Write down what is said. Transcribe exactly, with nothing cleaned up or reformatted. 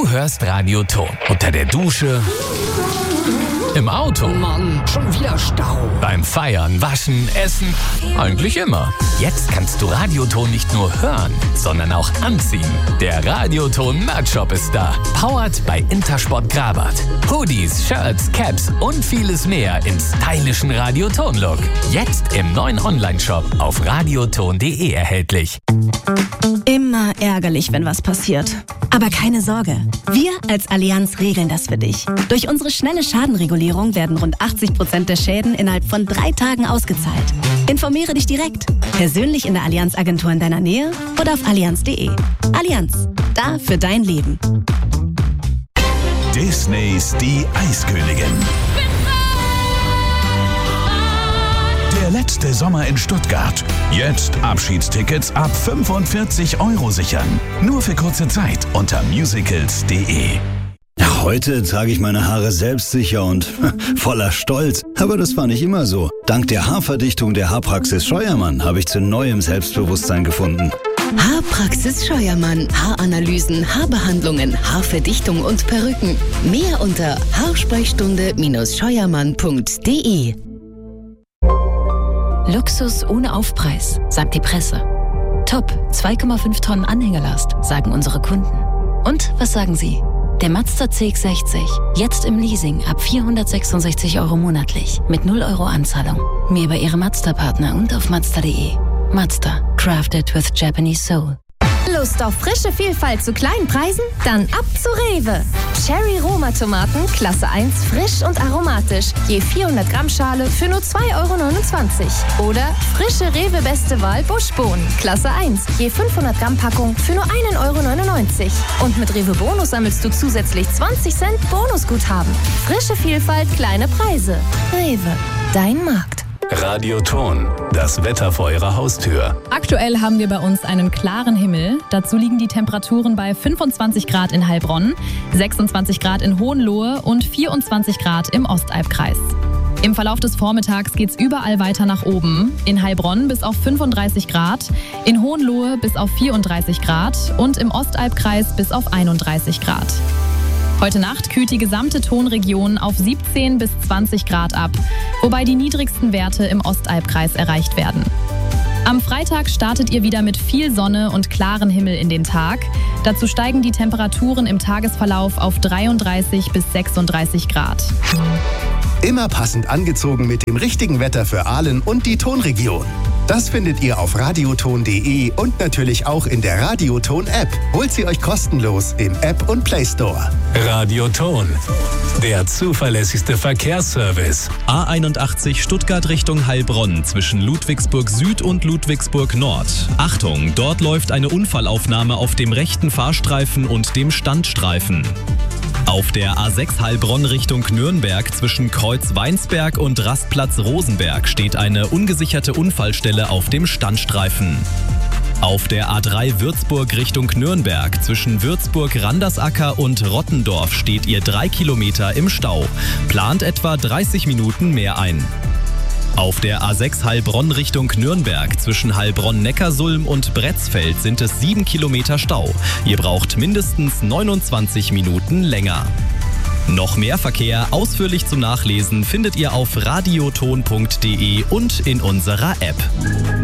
hörst Radio Ton. Unter der Dusche, im Auto, Mann, schon wieder Stau. beim Feiern, Waschen, Essen, eigentlich immer. Jetzt kannst du Radio Ton nicht nur hören, sondern auch anziehen. Der Radio Ton Merch-Shop ist da. Powered bei Intersport Grabat. Hoodies, Shirts, Caps und vieles mehr in stylischen Radio Ton Look. Jetzt im neuen Online-Shop auf radioton punkt de erhältlich. Immer ärgerlich, wenn was passiert. Aber keine Sorge. Wir als Allianz regeln das für dich. Durch unsere schnelle Schadenregulierung werden rund achtzig Prozent der Schäden innerhalb von drei Tagen ausgezahlt. Informiere dich direkt. Persönlich in der Allianz-Agentur in deiner Nähe oder auf allianz punkt de. Allianz. Da für dein Leben. Disneys Die Eiskönigin. Der letzte Sommer in Stuttgart. Jetzt Abschiedstickets ab fünfundvierzig Euro sichern. Nur für kurze Zeit unter musicals punkt de. Heute trage ich meine Haare selbstsicher und voller Stolz. Aber das war nicht immer so. Dank der Haarverdichtung der Haarpraxis Scheuermann habe ich zu neuem Selbstbewusstsein gefunden. Haarpraxis Scheuermann. Haaranalysen, Haarbehandlungen, Haarverdichtung und Perücken. Mehr unter haarsprechstunde Scheuermann punkt de. Luxus ohne Aufpreis, sagt die Presse. Top, zwei Komma fünf Tonnen Anhängelast, sagen unsere Kunden. Und was sagen Sie? Der Mazda C X sechzig, jetzt im Leasing ab vierhundertsechsundsechzig Euro monatlich, mit null Euro Anzahlung. Mehr bei Ihrem Mazda-Partner und auf mazda punkt de. Mazda, crafted with Japanese soul. Lust auf frische Vielfalt zu kleinen Preisen? Dann ab zu Rewe. Cherry Roma Tomaten, Klasse eins, frisch und aromatisch. Je vierhundert Gramm Schale für nur zwei Euro neunundzwanzig. Oder frische Rewe Beste Wahl Buschbohnen, Klasse eins, je fünfhundert Gramm Packung für nur ein Euro neunundneunzig. Und mit Rewe Bonus sammelst du zusätzlich zwanzig Cent Bonusguthaben. Frische Vielfalt, kleine Preise. Rewe, dein Markt. Radio Ton, das Wetter vor Ihrer Haustür. Aktuell haben wir bei uns einen klaren Himmel. Dazu liegen die Temperaturen bei fünfundzwanzig Grad in Heilbronn, sechsundzwanzig Grad in Hohenlohe und vierundzwanzig Grad im Ostalbkreis. Im Verlauf des Vormittags geht's überall weiter nach oben. In Heilbronn bis auf fünfunddreißig Grad, in Hohenlohe bis auf vierunddreißig Grad und im Ostalbkreis bis auf einunddreißig Grad. Heute Nacht kühlt die gesamte Tonregion auf siebzehn bis zwanzig Grad ab, wobei die niedrigsten Werte im Ostalbkreis erreicht werden. Am Freitag startet ihr wieder mit viel Sonne und klarem Himmel in den Tag. Dazu steigen die Temperaturen im Tagesverlauf auf dreiunddreißig bis sechsunddreißig Grad. Immer passend angezogen mit dem richtigen Wetter für Aalen und die Tonregion. Das findet ihr auf radioton punkt de und natürlich auch in der Radioton-App. Holt sie euch kostenlos im App und Play Store. Radio Ton, der zuverlässigste Verkehrsservice. A einundachtzig Stuttgart Richtung Heilbronn zwischen Ludwigsburg Süd und Ludwigsburg Nord. Achtung, dort läuft eine Unfallaufnahme auf dem rechten Fahrstreifen und dem Standstreifen. Auf der A sechs Heilbronn Richtung Nürnberg zwischen Kreuz Weinsberg und Rastplatz Rosenberg steht eine ungesicherte Unfallstelle auf dem Standstreifen. Auf der A drei Würzburg Richtung Nürnberg zwischen Würzburg-Randersacker und Rottendorf steht ihr drei Kilometer im Stau. Plant etwa dreißig Minuten mehr ein. Auf der A sechs Heilbronn Richtung Nürnberg zwischen Heilbronn-Neckarsulm und Bretzfeld sind es sieben Kilometer Stau. Ihr braucht mindestens neunundzwanzig Minuten länger. Noch mehr Verkehr ausführlich zum Nachlesen findet ihr auf radioton punkt de und in unserer App.